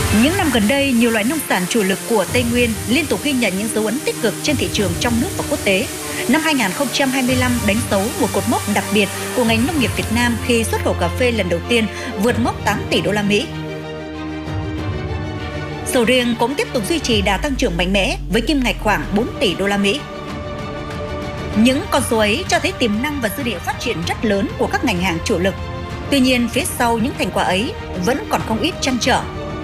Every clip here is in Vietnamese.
Những năm gần đây, nhiều loại nông sản chủ lực của Tây Nguyên liên tục ghi nhận những dấu ấn tích cực trên thị trường trong nước và quốc tế. Năm 2025 đánh dấu một cột mốc đặc biệt của ngành nông nghiệp Việt Nam khi xuất khẩu cà phê lần đầu tiên vượt mốc 8 tỷ đô la Mỹ. Sầu riêng cũng tiếp tục duy trì đà tăng trưởng mạnh mẽ với kim ngạch khoảng 4 tỷ đô la Mỹ. Những con số ấy cho thấy tiềm năng và dư địa phát triển rất lớn của các ngành hàng chủ lực. Tuy nhiên, phía sau những thành quả ấy vẫn còn không ít trăn trở.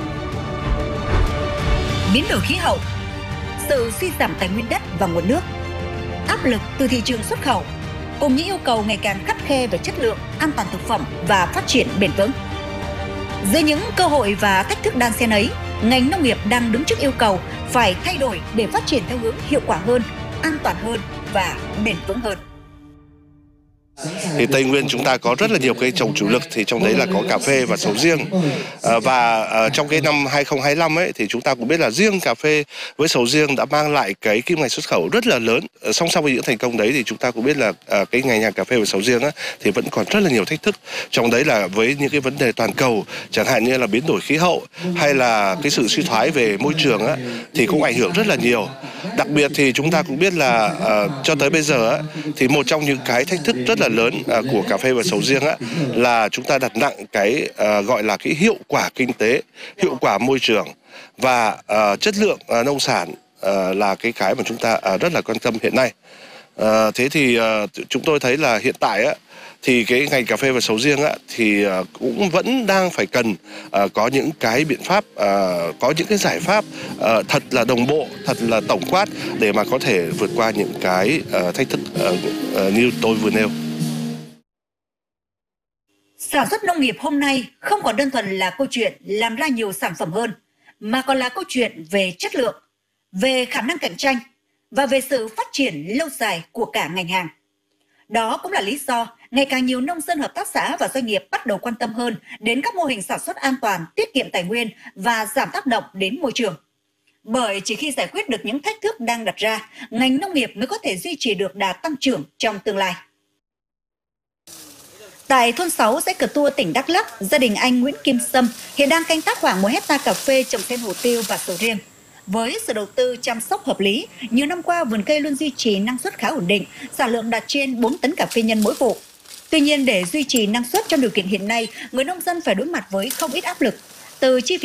Biến đổi khí hậu, sự suy giảm tài nguyên đất và nguồn nước, áp lực từ thị trường xuất khẩu, cùng những yêu cầu ngày càng khắt khe về chất lượng, an toàn thực phẩm và phát triển bền vững. Dưới những cơ hội và thách thức đan xen ấy, ngành nông nghiệp đang đứng trước yêu cầu phải thay đổi để phát triển theo hướng hiệu quả hơn, an toàn hơn và bền vững hơn. Thì Tây Nguyên chúng ta có rất là nhiều cây trồng chủ lực, thì trong đấy là có cà phê và sầu riêng. Trong cái năm 2025 ấy thì chúng ta cũng biết là riêng cà phê với sầu riêng đã mang lại cái kim ngạch xuất khẩu rất là lớn. Song song với những thành công đấy thì chúng ta cũng biết là cái ngành hàng cà phê và sầu riêng á thì vẫn còn rất là nhiều thách thức. Trong đấy là với những cái vấn đề toàn cầu, chẳng hạn như là biến đổi khí hậu hay là cái sự suy thoái về môi trường á thì cũng ảnh hưởng rất là nhiều. Đặc biệt thì chúng ta cũng biết là cho tới bây giờ á thì một trong những cái thách thức rất là lớn của cà phê và sầu riêng á là chúng ta đặt nặng cái gọi là cái hiệu quả kinh tế, hiệu quả môi trường và chất lượng nông sản là cái mà chúng ta rất là quan tâm hiện nay. Thế thì chúng tôi thấy là hiện tại á thì cái ngành cà phê và sầu riêng á thì cũng vẫn đang phải cần có những cái biện pháp, có những cái giải pháp thật là đồng bộ, thật là tổng quát để mà có thể vượt qua những cái thách thức như tôi vừa nêu. Sản xuất nông nghiệp hôm nay không còn đơn thuần là câu chuyện làm ra nhiều sản phẩm hơn, mà còn là câu chuyện về chất lượng, về khả năng cạnh tranh và về sự phát triển lâu dài của cả ngành hàng. Đó cũng là lý do ngày càng nhiều nông dân, hợp tác xã và doanh nghiệp bắt đầu quan tâm hơn đến các mô hình sản xuất an toàn, tiết kiệm tài nguyên và giảm tác động đến môi trường. Bởi chỉ khi giải quyết được những thách thức đang đặt ra, ngành nông nghiệp mới có thể duy trì được đà tăng trưởng trong tương lai. Tại thôn 6 xã Cờ Tua, tỉnh Đắk Lắk, gia đình anh Nguyễn Kim Sâm hiện đang canh tác khoảng 1 hectare cà phê trồng xen hồ tiêu và sầu riêng. Với sự đầu tư chăm sóc hợp lý, nhiều năm qua vườn cây luôn duy trì năng suất khá ổn định, sản lượng đạt trên 4 tấn cà phê nhân mỗi vụ. Tuy nhiên, để duy trì năng suất trong điều kiện hiện nay, người nông dân phải đối mặt với không ít áp lực, từ chi phí